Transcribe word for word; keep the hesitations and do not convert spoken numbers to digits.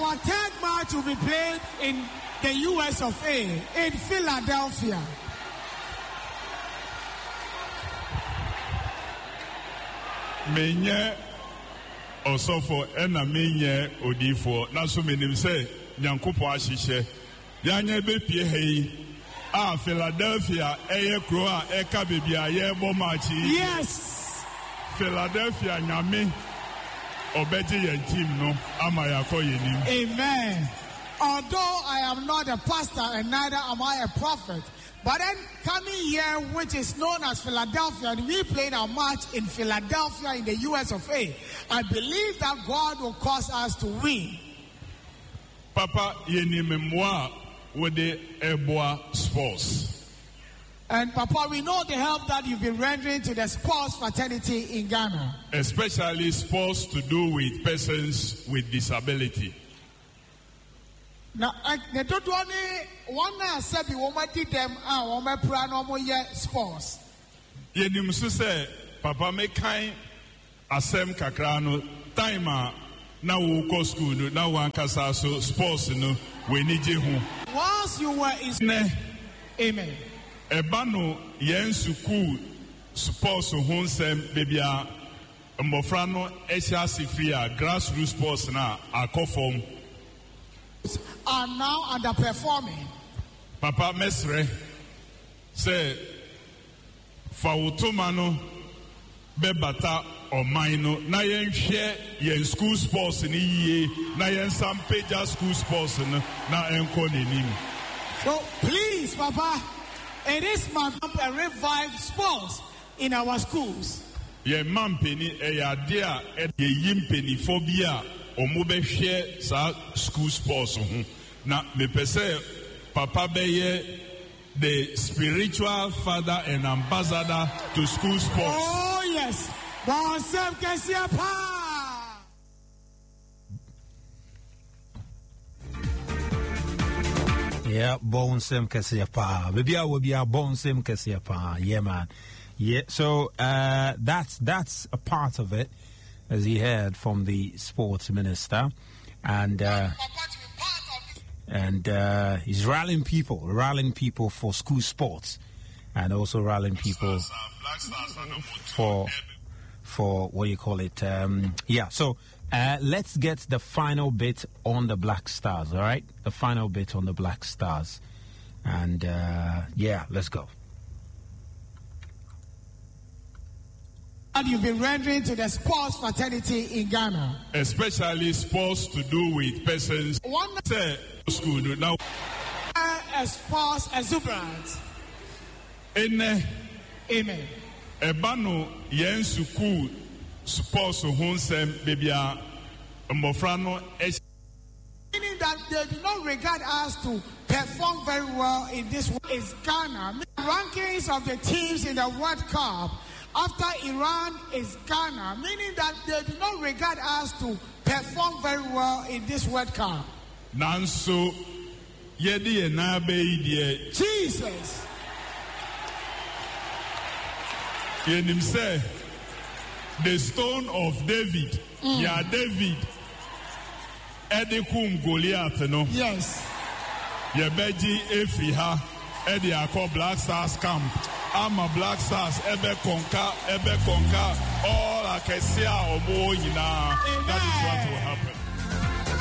our third match will be played in the U S of A, in Philadelphia. Menye osofo ena menye odifo na so menim say nyankopo ahihye yanye be pie hei a Philadelphia eye kro a eka bebia ye bo machi. Yes, Philadelphia nyame obeje ye team no ama yakọ yenim. Amen. Although I am not a pastor and neither am I a prophet, but then coming here, which is known as Philadelphia, and we played our match in Philadelphia in the U S of A, I believe that God will cause us to win. Papa yenimemwa with the Eboa sports. And Papa, we know the help that you've been rendering to the sports fraternity in Ghana. Especially sports to do with persons with disability. Now, the don't want one said the woman did them ah woman pray no more sports. Yenim so say Papa me kind asem kakra no time na wo go school no na wan kasa so sports no we ni je ho. Once you were in ne amen. Eba no yen school sports ho nsem bebia mbofra no ehia sifia grassroots sports na akofom are now underperforming. Papa Mesre say Fautomano Bebata or Mino na yen share yen school sports in ye na yen some pager school sports na enko nim. So please, Papa, it is my and revive sports in our schools. Ye mampeni e ya dia e ye yimpeni phobia omo be share sa school sports ho na me pese Papa beye the spiritual father and ambassador to school sports. Oh yes, Bonsem Kesiapa. Yeah, Bonsem Kesiapa. Baby, I will be a Bonsem Kesiapa. Yeah, man. Yeah. So uh, that's that's a part of it, as he heard from the sports minister, and uh, and uh, he's rallying people, rallying people for school sports, and also rallying people for for what do you call it? Um, yeah. So uh, let's get the final bit on the Black Stars. All right, the final bit on the Black Stars, and uh, yeah, let's go. And you've been rendering to the sports fraternity in Ghana. Especially sports to do with persons. One say school now. A sports exuberance. Ene. Amen. Ebano yen school sports hunsem bebia mbofrano. Meaning that they do not regard us to perform very well in this world. Is Ghana. Rankings of the teams in the World Cup after Iran is Ghana, meaning that they do not regard us to perform very well in this World Cup. Nanso, yedi enabe idie. Jesus. Yenim say, the stone of David, mm. ya David, edikum Goliath no. Yes. Yebeji efiha, edi akọ Black Stars camp. I'm a Black Stars, ebe konka, ebe konka, all akesia omo yina.